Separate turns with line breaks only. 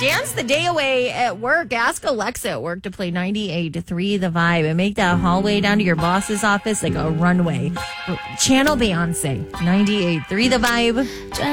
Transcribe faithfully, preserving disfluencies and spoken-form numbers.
Dance the day away at work. Ask Alexa at work to play ninety-eight to three The Vibe and make that hallway down to your boss's office like a runway. Channel Beyonce. ninety-eight three The Vibe.